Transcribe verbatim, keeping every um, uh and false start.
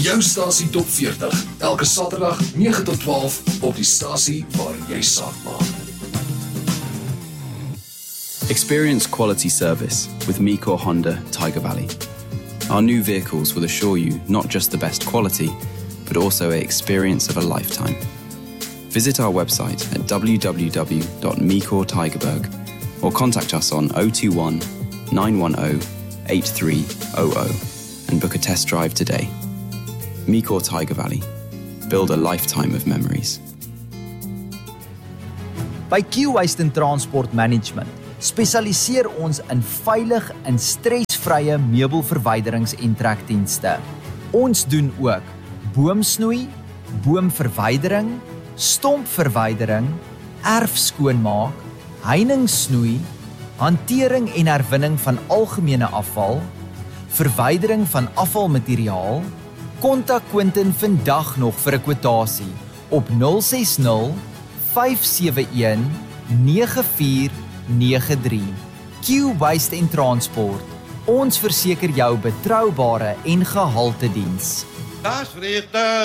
Jou stasie Top veertig, elke Saterdag nege tot twaalf op die stasie waar jy saak maak. Experience quality service with Micor Honda Tiger Valley. Our new vehicles will assure you not just the best quality, but also an experience of a lifetime. Visit our website at w w w dot micor tigerberg or contact us on zero two one, nine one zero, eight three zero zero and book a test drive today. Micor Tiger Valley. Build a lifetime of memories. By Q-Waste and Transport Management spesialiseer ons in veilig en stresvrye meubelverwyderings en trekdienste. Ons doen ook boomsnoei, boomverwydering, stompverwydering, erfskoonmaak, heiningssnoei, hantering en herwinning van algemene afval, verwydering van afvalmateriaal. Kontak Quentin vandag nog vir 'n kwotasie op nul ses nul, vyf sewe een, nege vier nege drie. Q-Waste en Transport. Ons verseker jou betroubare en gehalte diens. Das